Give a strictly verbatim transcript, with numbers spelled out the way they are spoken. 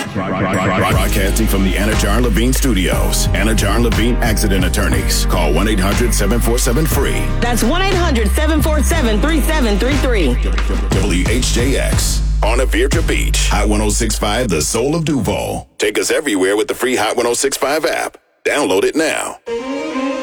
Broadcasting from the Anajar Levine Studios. Anajar Levine Accident Attorneys. Call one eight hundred seven four seven free. That's one eight hundred seven four seven three seven three three. W H J X. On Virginia Beach. Hot one oh six point five, the soul of Duval. Take us everywhere with the free Hot one oh six point five app. Download it now.